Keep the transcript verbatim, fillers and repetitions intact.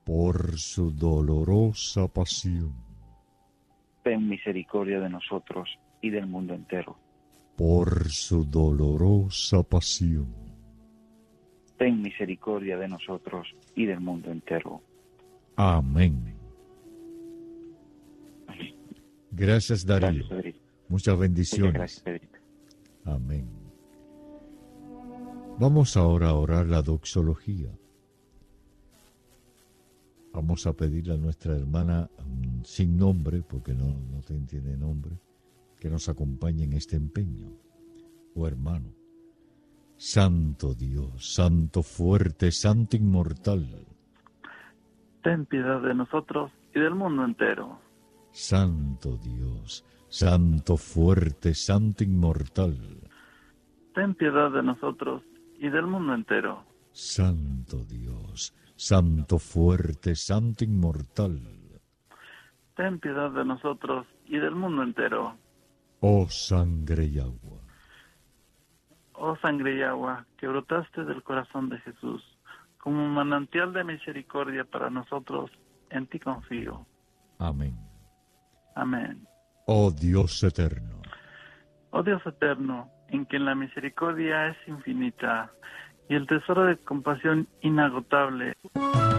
por su dolorosa pasión, ten misericordia de nosotros y del mundo entero. por su dolorosa pasión, ten misericordia de nosotros y del mundo entero. amén. Gracias, Darío. Gracias, Pedrito. Muchas bendiciones. Muchas gracias, Pedrito. Amén. Vamos ahora a orar la doxología. Vamos a pedirle a nuestra hermana um, sin nombre, porque no, no tiene nombre, que nos acompañe en este empeño. Oh hermano, Santo Dios, Santo fuerte, Santo inmortal, ten piedad de nosotros y del mundo entero. Santo Dios, Santo fuerte, Santo inmortal, Ten piedad de nosotros y del mundo entero. Santo Dios, Santo fuerte, Santo inmortal, Ten piedad de nosotros y del mundo entero. oh sangre y agua, Oh sangre y agua, que brotaste del corazón de Jesús, como un manantial de misericordia para nosotros, en ti confío. amén. Amén. Oh Dios eterno, Oh Dios eterno, en quien la misericordia es infinita y el tesoro de compasión inagotable.